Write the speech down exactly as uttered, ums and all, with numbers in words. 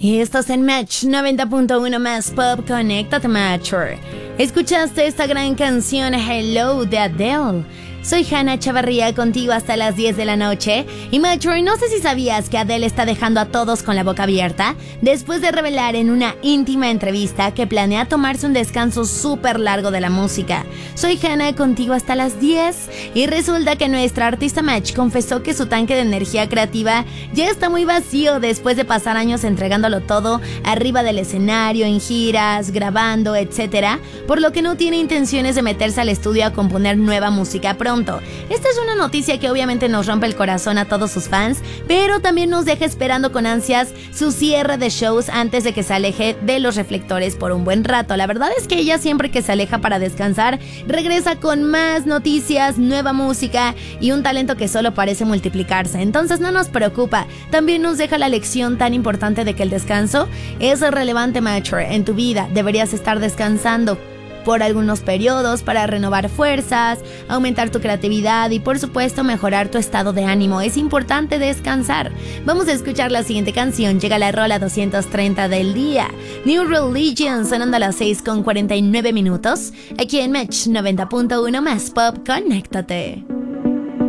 Y estás en Match noventa punto uno más Pop, conéctate Matcher. Escuchaste esta gran canción Hello de Adele. Soy Hannah Chavarría, contigo hasta las diez de la noche. Y Matcher, no sé si sabías que Adele está dejando a todos con la boca abierta después de revelar en una íntima entrevista que planea tomarse un descanso súper largo de la música. Soy Hannah, contigo hasta las diez. Y resulta que nuestra artista Match confesó que su tanque de energía creativa ya está muy vacío después de pasar años entregándolo todo arriba del escenario, en giras, grabando, etcétera, por lo que no tiene intenciones de meterse al estudio a componer nueva música pronto. Esta es una noticia que obviamente nos rompe el corazón a todos sus fans, pero también nos deja esperando con ansias su cierre de shows antes de que se aleje de los reflectores por un buen rato. La verdad es que ella siempre que se aleja para descansar, regresa con más noticias, nueva música y un talento que solo parece multiplicarse. Entonces no nos preocupa, también nos deja la lección tan importante de que el descanso es relevante, Matcher. En tu vida deberías estar descansando por algunos periodos para renovar fuerzas, aumentar tu creatividad y por supuesto mejorar tu estado de ánimo. Es importante descansar. Vamos a escuchar la siguiente canción. Llega la rola doscientos treinta del día. New Religion, sonando a las seis con cuarenta y nueve minutos. Aquí en Match noventa punto uno más Pop, conéctate.